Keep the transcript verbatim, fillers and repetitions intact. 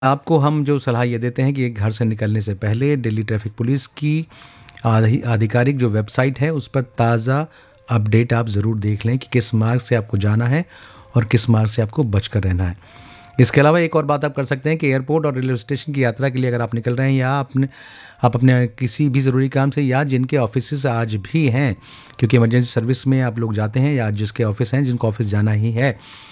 आपको हम जो सलाह ये देते हैं कि घर से निकलने से पहले दिल्ली ट्रैफिक पुलिस की आधि आधिकारिक जो वेबसाइट है उस पर ताज़ा अपडेट आप ज़रूर देख लें कि किस मार्ग से आपको जाना है और किस मार्ग से आपको बचकर रहना है। इसके अलावा एक और बात आप कर सकते हैं कि एयरपोर्ट और रेलवे स्टेशन की यात्रा के लिए अगर आप निकल रहे हैं या अपने आप अपने किसी भी ज़रूरी काम से या जिनके ऑफिस आज भी हैं, क्योंकि इमरजेंसी सर्विस में आप लोग जाते हैं या जिसके ऑफिस हैं जिनको ऑफिस जाना ही है,